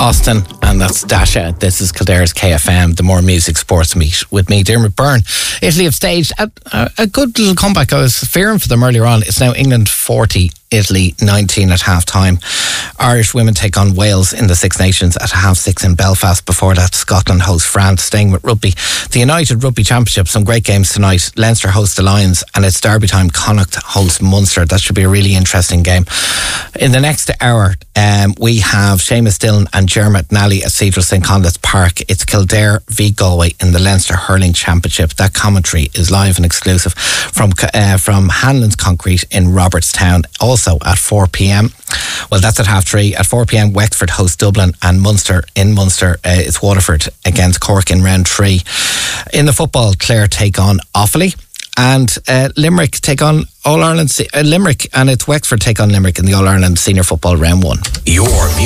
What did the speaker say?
Austin, and that's Dasha. This is Kildare's KFM, the More Music Sports Meet with me, Dermot Byrne. Italy have staged a good little comeback. I was fearing for them earlier on. It's now England 40, Italy 19 at half time. Irish women take on Wales in the Six Nations at 6:30 in Belfast. Before that, Scotland hosts France. Staying with rugby, the United Rugby Championship, some great games tonight. Leinster hosts the Lions, and it's derby time. Connacht hosts Munster. That should be a really interesting game. In the next hour, we have Seamus Dillon and Dermot Nally at Cedar St. Conleth's Park. It's Kildare v Galway in the Leinster Hurling Championship. That commentary is live and exclusive from Hanlon's Concrete in Robertstown. Also at 4 p.m. Well, that's at 3:30. At 4 p.m, Wexford hosts Dublin, and Munster in Munster. It's Waterford against Cork in round 3. In the football, Clare take on Offaly, and Limerick take on All-Ireland. Limerick, and it's Wexford take on Limerick in the All-Ireland Senior Football round 1. Your